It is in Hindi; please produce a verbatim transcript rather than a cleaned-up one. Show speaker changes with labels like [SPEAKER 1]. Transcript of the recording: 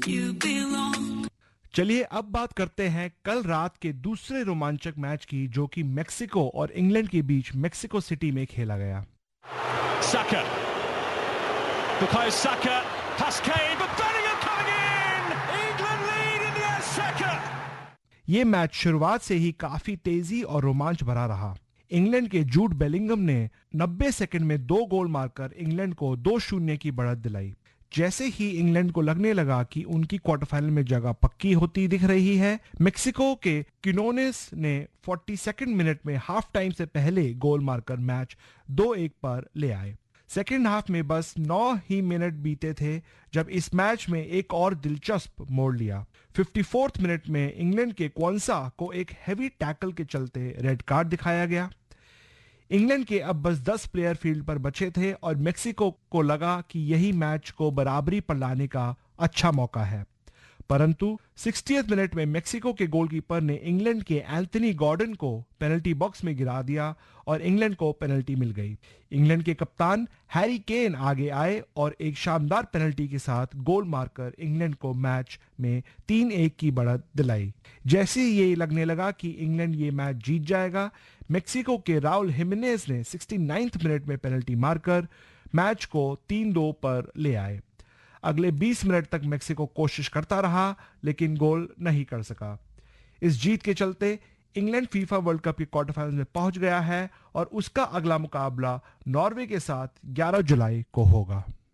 [SPEAKER 1] you belong.
[SPEAKER 2] चलिए अब बात करते हैं कल रात के दूसरे रोमांचक मैच की, जो कि मेक्सिको और इंग्लैंड के बीच मेक्सिको सिटी में खेला गया।
[SPEAKER 3] Saka, Bukayo Saka, past Kane, but Bellingham coming in. England lead in the Saka.
[SPEAKER 2] ये मैच शुरुआत से ही काफी तेजी और रोमांच भरा रहा। इंग्लैंड के जूड बेलिंगम ने नब्बे सेकंड में दो गोल मारकर इंग्लैंड को दो शून्य की बढ़त दिलाई। जैसे ही इंग्लैंड को लगने लगा कि उनकी क्वार्टर फाइनल में जगह पक्की होती दिख रही है, मेक्सिको के क्विनोनेस ने बयालीसवें मिनट में हाफ टाइम से पहले गोल मारकर मैच दो एक पर ले आए। सेकेंड हाफ में बस नौ ही मिनट बीते थे जब इस मैच में एक और दिलचस्प मोड़ लिया। चौवन मिनट में इंग्लैंड के क्वांसा को एक हैवी टैकल के चलते रेड कार्ड दिखाया गया। इंग्लैंड के अब बस दस प्लेयर फील्ड पर बचे थे और मेक्सिको को लगा कि यही मैच को बराबरी पर लाने का अच्छा मौका है, परंतु साठ मिनट में मेक्सिको के गोलकीपर ने इंग्लैंड के एंथनी गॉर्डन को पेनल्टी बॉक्स में गिरा दिया और इंग्लैंड को पेनल्टी मिल गई। इंग्लैंड के कप्तान हैरी केन आगे आए और एक शानदार पेनल्टी के साथ गोल मारकर इंग्लैंड को मैच में तीन एक की बढ़त दिलाई। जैसे ही ये लगने लगा कि इंग्लैंड ये मैच जीत जाएगा, मेक्सिको के राउल हिमेनेज ने उनहत्तरवें मिनट में पेनल्टी मारकर मैच को तीन दो पर ले आए। अगले बीस मिनट तक मेक्सिको कोशिश करता रहा लेकिन गोल नहीं कर सका। इस जीत के चलते इंग्लैंड फीफा वर्ल्ड कप के क्वार्टर फाइनल में पहुंच गया है और उसका अगला मुकाबला नॉर्वे के साथ ग्यारह जुलाई को होगा।